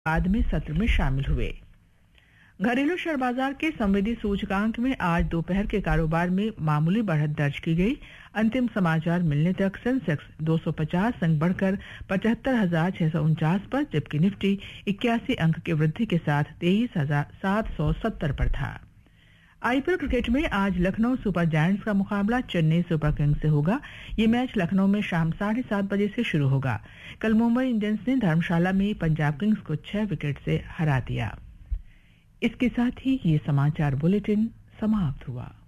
बाद में सत्र में शामिल हुए। घरेलू शेयर बाजार के संवेदी सूचकांक में आज दोपहर के कारोबार में मामूली बढ़त दर्ज की गई। अंतिम समाचार मिलने तक सेंसेक्स 250 अंक बढ़कर 75,649 पर, जबकि निफ्टी 81 अंक की वृद्धि के साथ 23,770 पर था। आईपीएल क्रिकेट में आज लखनऊ सुपर जायंट्स का मुकाबला चेन्नई सुपर किंग्स से होगा। ये मैच लखनऊ में शाम 7:30 बजे से शुरू होगा। कल मुंबई इंडियंस ने धर्मशाला में पंजाब किंग्स को 6 विकेट से हरा दिया। इसके साथ ही ये समाचार बुलेटिन समाप्त हुआ।